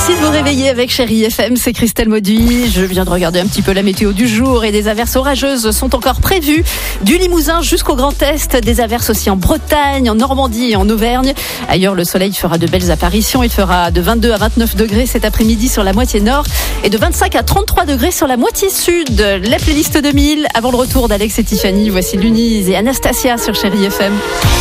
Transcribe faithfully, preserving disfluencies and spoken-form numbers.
Merci de vous réveiller avec Chérie F M, c'est Christelle Mauduit. Je viens de regarder un petit peu la météo du jour et des averses orageuses sont encore prévues du Limousin jusqu'au Grand Est. Des averses aussi en Bretagne, en Normandie et en Auvergne. Ailleurs, le soleil fera de belles apparitions. Il fera de vingt-deux à vingt-neuf degrés cet après-midi sur la moitié nord et de vingt-cinq à trente-trois degrés sur la moitié sud. La playlist deux mille, avant le retour d'Alex et Tiffany, voici Lunise et Anastasia sur Chérie F M.